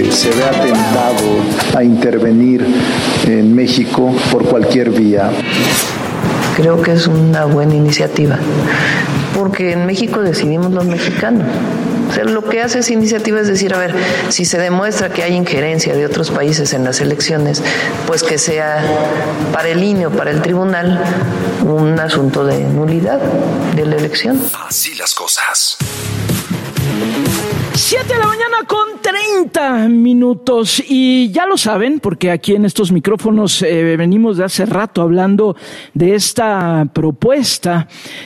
que se vea tentado a intervenir en México por cualquier vía. Creo que es una buena iniciativa, porque en México decidimos los mexicanos. O sea, lo que hace esa iniciativa es decir, a ver, si se demuestra que hay injerencia de otros países en las elecciones, pues que sea para el INE o para el tribunal un asunto de nulidad de la elección. Así las cosas. 7 de la mañana con 30 minutos y ya lo saben porque aquí en estos micrófonos venimos de hace rato hablando de esta propuesta,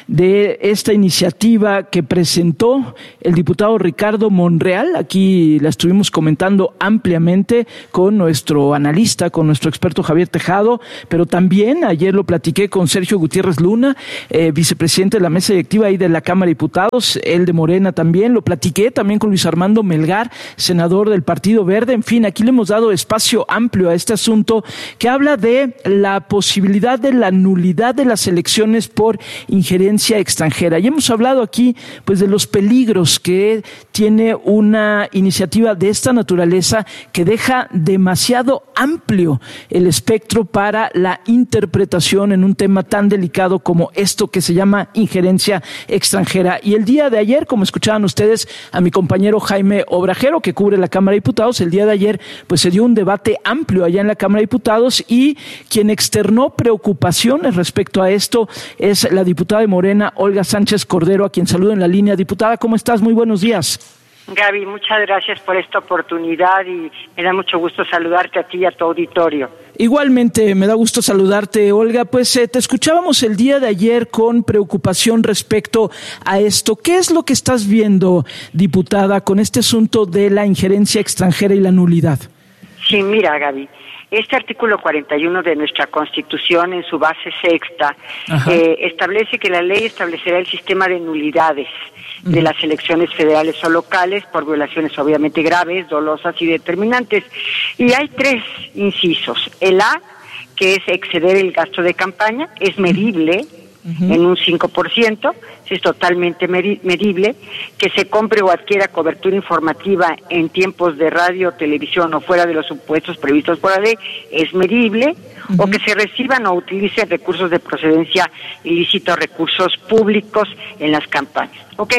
de esta iniciativa que presentó el diputado Ricardo Monreal. Aquí la estuvimos comentando ampliamente con nuestro analista, con nuestro experto Javier Tejado, pero también ayer lo platiqué con Sergio Gutiérrez Luna, vicepresidente de la mesa directiva ahí de la Cámara de Diputados, él de Morena también, lo platiqué también con Luis Armando Melgar, senador del Partido Verde. En fin, aquí le hemos dado espacio amplio a este asunto que habla de la posibilidad de la nulidad de las elecciones por injerencia extranjera. Y hemos hablado aquí pues de los peligros que tiene una iniciativa de esta naturaleza que deja demasiado amplio el espectro para la interpretación en un tema tan delicado como esto que se llama injerencia extranjera. Y el día de ayer, como escuchaban ustedes a mi compañero Jaime Obrajero, que cubre la Cámara de Diputados, el día de ayer pues se dio un debate amplio allá en la Cámara de Diputados y quien externó preocupaciones respecto a esto es la diputada de Morena, Olga Sánchez Cordero, a quien saludo en la línea. Diputada, ¿cómo estás? Muy buenos días. Gaby, muchas gracias por esta oportunidad y me da mucho gusto saludarte a ti y a tu auditorio. Igualmente, me da gusto saludarte, Olga. Pues te escuchábamos el día de ayer con preocupación respecto a esto. ¿Qué es lo que estás viendo, diputada, con este asunto de la injerencia extranjera y la nulidad? Sí, mira, Gaby. Este artículo 41 de nuestra Constitución, en su base sexta, establece que la ley establecerá el sistema de nulidades de las elecciones federales o locales por violaciones obviamente graves, dolosas y determinantes. Y hay 3 incisos. El A, que es exceder el gasto de campaña, es medible en un 5%, es totalmente medible, que se compre o adquiera cobertura informativa en tiempos de radio, televisión o fuera de los supuestos previstos por la ley, es medible, o que se reciban o utilicen recursos de procedencia ilícita, recursos públicos en las campañas.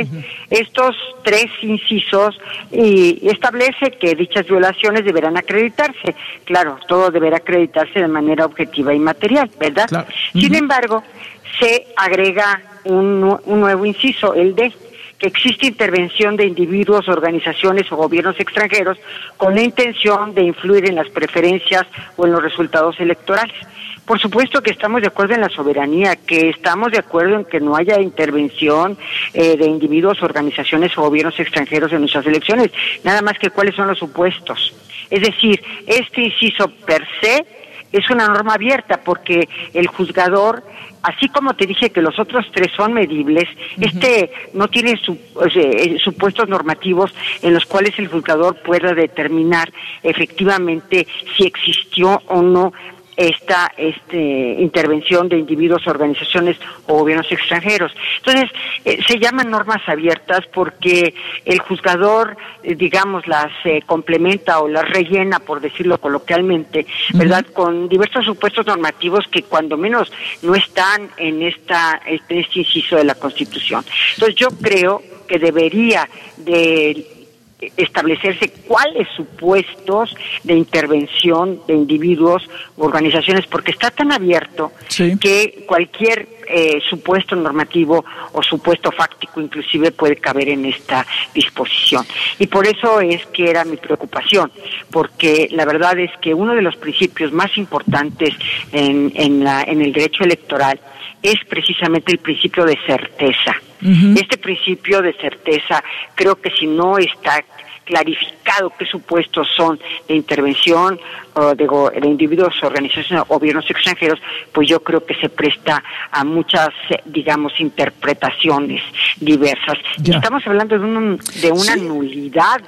Estos 3 incisos y establece que dichas violaciones deberán acreditarse. Claro, todo deberá acreditarse de manera objetiva y material, ¿verdad? Claro. Sin embargo, se agrega un nuevo inciso, el D, que existe intervención de individuos, organizaciones o gobiernos extranjeros con la intención de influir en las preferencias o en los resultados electorales. Por supuesto que estamos de acuerdo en la soberanía, que estamos de acuerdo en que no haya intervención de individuos, organizaciones o gobiernos extranjeros en nuestras elecciones, nada más que cuáles son los supuestos. Es decir, este inciso per se es una norma abierta porque el juzgador, así como te dije que los otros 3 son medibles, este no tiene supuestos normativos en los cuales el juzgador pueda determinar efectivamente si existió o no esta intervención de individuos, organizaciones o gobiernos extranjeros. Entonces, se llaman normas abiertas porque el juzgador, digamos, las complementa o las rellena, por decirlo coloquialmente, ¿verdad?, con diversos supuestos normativos que cuando menos no están en este inciso de la Constitución. Entonces, yo creo que debería de establecerse cuáles supuestos de intervención de individuos u organizaciones, porque está tan abierto que cualquier supuesto normativo o supuesto fáctico inclusive puede caber en esta disposición. Y por eso es que era mi preocupación, porque la verdad es que uno de los principios más importantes en el derecho electoral es precisamente el principio de certeza. Este principio de certeza, creo que si no está clarificado qué supuestos son de intervención de individuos, organizaciones o gobiernos extranjeros, pues yo creo que se presta a muchas, digamos, interpretaciones diversas. Estamos hablando de una nulidad,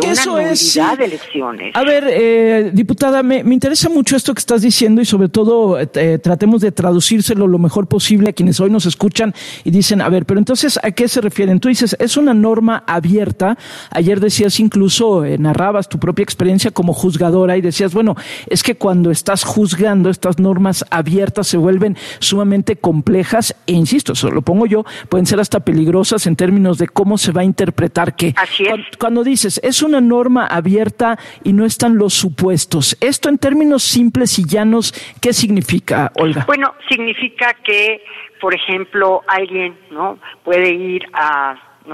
de elecciones. A ver, diputada, me interesa mucho esto que estás diciendo y sobre todo tratemos de traducírselo lo mejor posible a quienes hoy nos escuchan y dicen, a ver, pero entonces, ¿a qué se refieren? Tú dices, es una norma abierta, ayer decías incluso narrabas tu propia experiencia como juzgadora y decías, bueno, es que cuando estás juzgando estas normas abiertas se vuelven sumamente complejas e, insisto, eso lo pongo yo, pueden ser hasta peligrosas en términos de cómo se va a interpretar qué. Así es. Cuando dices, es una norma abierta y no están los supuestos, esto en términos simples y llanos, ¿qué significa, Olga? Bueno, significa que, por ejemplo, alguien, ¿no?, puede ir a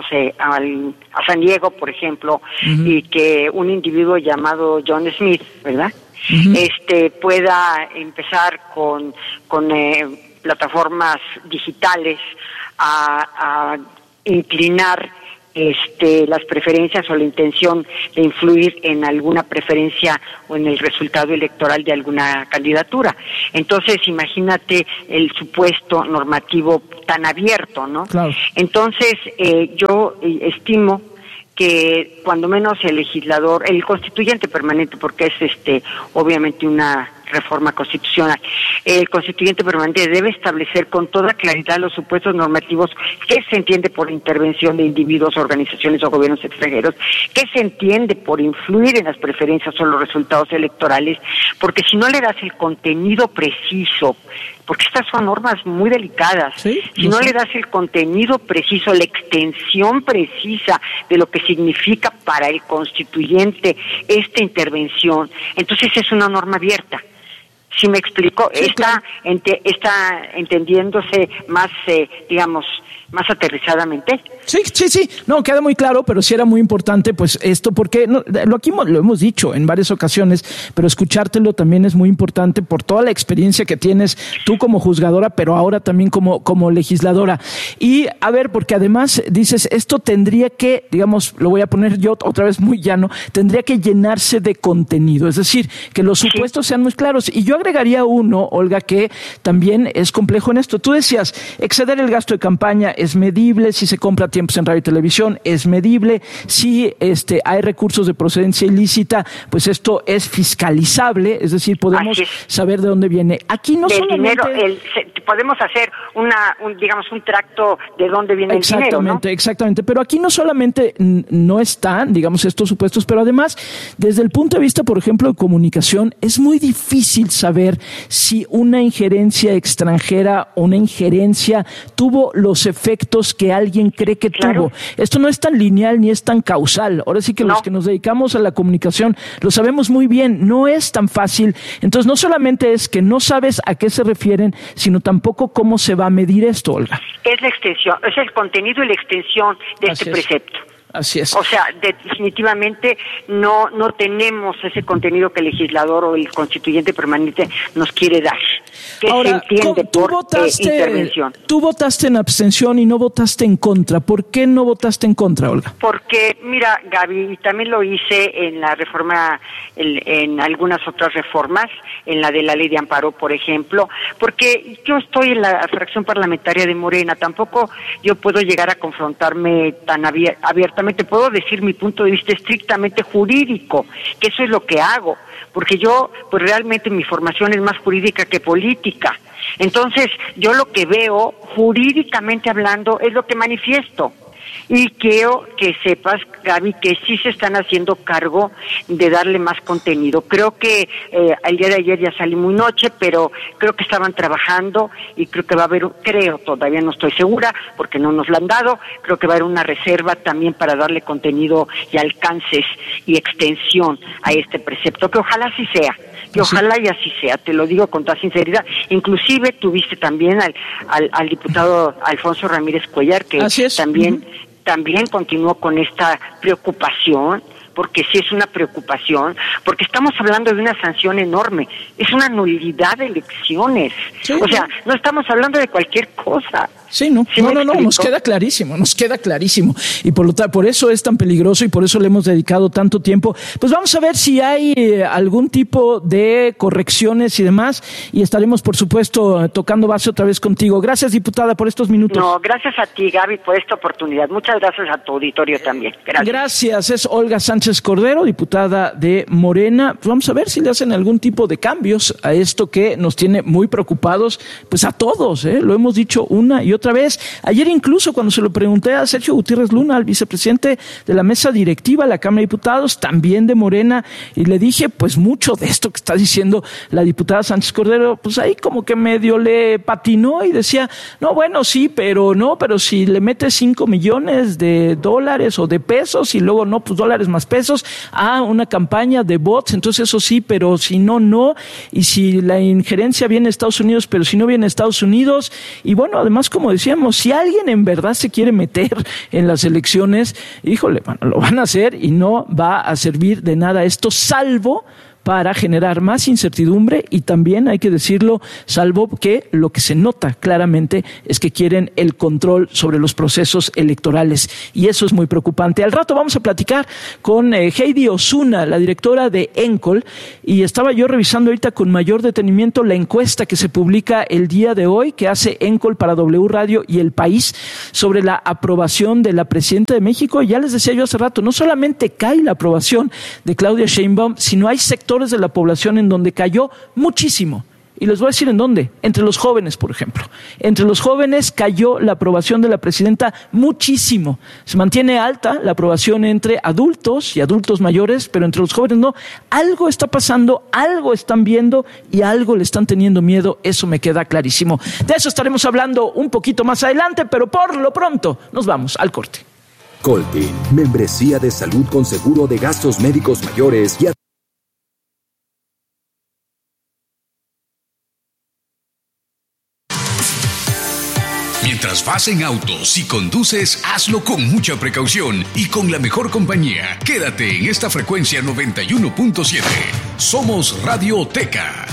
San Diego, por ejemplo, y que un individuo llamado John Smith, ¿verdad?, pueda empezar con plataformas digitales a inclinar las preferencias o la intención de influir en alguna preferencia o en el resultado electoral de alguna candidatura. Entonces, imagínate el supuesto normativo tan abierto, ¿no? Claro. Entonces, yo estimo que cuando menos el legislador, el constituyente permanente, porque es obviamente una reforma constitucional, el constituyente permanente debe establecer con toda claridad los supuestos normativos que se entiende por intervención de individuos, organizaciones o gobiernos extranjeros, que se entiende por influir en las preferencias o los resultados electorales, porque si no le das el contenido preciso, porque estas son normas muy delicadas, ¿sí? Si no le das el contenido preciso, la extensión precisa de lo que significa para el constituyente esta intervención, entonces es una norma abierta. ¿Sí me explico? Sí, está entendiéndose más, más aterrizadamente. Sí. No, queda muy claro, pero sí era muy importante, pues, esto, porque aquí lo hemos dicho en varias ocasiones, pero escuchártelo también es muy importante por toda la experiencia que tienes tú como juzgadora, pero ahora también como legisladora. Y, a ver, porque además dices, esto tendría que, digamos, lo voy a poner yo otra vez muy llano, tendría que llenarse de contenido, es decir, que los supuestos sean muy claros. Y yo agregaría uno, Olga, que también es complejo en esto. Tú decías, exceder el gasto de campaña es medible, si se compra tiempos en radio y televisión es medible, si hay recursos de procedencia ilícita, pues esto es fiscalizable, es decir, podemos saber de dónde viene. Aquí no solamente podemos hacer un tracto de dónde viene el dinero, ¿no? Exactamente, pero aquí no solamente no están, digamos, estos supuestos, pero además, desde el punto de vista, por ejemplo, de comunicación, es muy difícil saber si una injerencia extranjera o una injerencia tuvo los efectos que alguien cree que tuvo. Esto no es tan lineal ni es tan causal. Ahora sí que los que nos dedicamos a la comunicación lo sabemos muy bien, no es tan fácil. Entonces, no solamente es que no sabes a qué se refieren, sino tampoco cómo se va a medir esto, Olga. Es la extensión, es el contenido y la extensión de este precepto. Así es. O sea, definitivamente no tenemos ese contenido que el legislador o el constituyente permanente nos quiere dar. Que ahora, se entiende por intervención. Tú votaste en abstención y no votaste en contra. ¿Por qué no votaste en contra, Olga? Porque, mira, Gaby, y también lo hice en la reforma, en algunas otras reformas, en la de la ley de amparo, por ejemplo, porque yo estoy en la fracción parlamentaria de Morena, tampoco yo puedo llegar a confrontarme tan abiertamente. Puedo decir mi punto de vista estrictamente jurídico, que eso es lo que hago, porque yo, pues realmente mi formación es más jurídica que política. Entonces, yo lo que veo, jurídicamente hablando, es lo que manifiesto. Y quiero que sepas, Gaby, que sí se están haciendo cargo de darle más contenido. Creo que el día de ayer ya salí muy noche, pero creo que estaban trabajando y creo que va a haber, todavía no estoy segura porque no nos lo han dado, creo que va a haber una reserva también para darle contenido y alcances y extensión a este precepto, que ojalá así sea. Que ojalá y así sea, te lo digo con toda sinceridad. Inclusive tuviste también al diputado Alfonso Ramírez Cuellar, que también continuó con esta preocupación, porque sí es una preocupación, porque estamos hablando de una sanción enorme, es una nulidad de elecciones, o sea, no estamos hablando de cualquier cosa. Sí, no, nos queda clarísimo. Y por eso es tan peligroso y por eso le hemos dedicado tanto tiempo. Pues vamos a ver si hay algún tipo de correcciones y demás, y estaremos, por supuesto, tocando base otra vez contigo. Gracias, diputada, por estos minutos. No, gracias a ti, Gaby, por esta oportunidad. Muchas gracias a tu auditorio también. Gracias. Es Olga Sánchez Cordero, diputada de Morena. Pues vamos a ver si le hacen algún tipo de cambios a esto que nos tiene muy preocupados, pues a todos, lo hemos dicho una y otra otra vez. Ayer incluso cuando se lo pregunté a Sergio Gutiérrez Luna, al vicepresidente de la mesa directiva de la Cámara de Diputados, también de Morena, y le dije, pues mucho de esto que está diciendo la diputada Sánchez Cordero, pues ahí como que medio le patinó y decía, no, bueno, sí, pero si le metes 5 millones de dólares o de pesos y luego no, pues dólares más pesos, una campaña de bots, entonces eso sí, pero si no, y si la injerencia viene de Estados Unidos, pero si no viene de Estados Unidos, y bueno, además, como decíamos, si alguien en verdad se quiere meter en las elecciones, híjole, bueno, lo van a hacer y no va a servir de nada esto, salvo para generar más incertidumbre y también, hay que decirlo, salvo que lo que se nota claramente es que quieren el control sobre los procesos electorales y eso es muy preocupante. Al rato vamos a platicar con Heidi Osuna, la directora de ENCOL, y estaba yo revisando ahorita con mayor detenimiento la encuesta que se publica el día de hoy, que hace ENCOL para W Radio y El País, sobre la aprobación de la presidenta de México. Y ya les decía yo hace rato, no solamente cae la aprobación de Claudia Sheinbaum, sino hay sectores de la población en donde cayó muchísimo. Y les voy a decir en dónde. Entre los jóvenes, por ejemplo. Entre los jóvenes cayó la aprobación de la presidenta muchísimo. Se mantiene alta la aprobación entre adultos y adultos mayores, pero entre los jóvenes no. Algo está pasando, algo están viendo y algo le están teniendo miedo. Eso me queda clarísimo. De eso estaremos hablando un poquito más adelante, pero por lo pronto nos vamos al corte. Colpin, membresía de salud con seguro de gastos médicos mayores y Mientras vas en auto, si conduces, hazlo con mucha precaución y con la mejor compañía. Quédate en esta frecuencia 91.7. Somos Radioteca.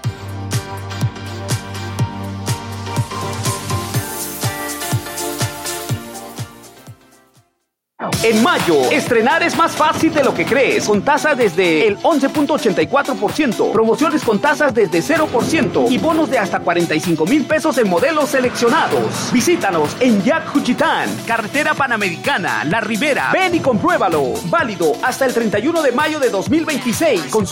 En mayo, estrenar es más fácil de lo que crees, con tasas desde el 11.84%, promociones con tasas desde 0% y bonos de hasta 45,000 pesos en modelos seleccionados. Visítanos en Yac Juchitán, Carretera Panamericana, La Ribera. Ven y compruébalo. Válido hasta el 31 de mayo de 2026.